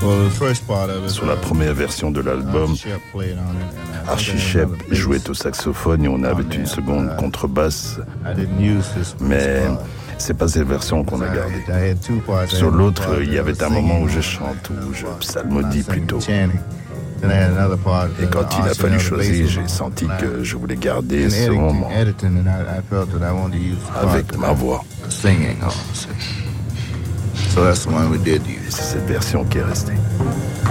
Sur la première version de l'album, Archie Shepp jouait au saxophone et on avait une seconde contrebasse, mais c'est pas cette version qu'on a gardée. Sur l'autre, il y avait un moment où je chante, où je psalmodie plutôt. Et quand il a fallu choisir, j'ai senti que je voulais garder ce moment avec ma voix. Et c'est cette version qui est restée.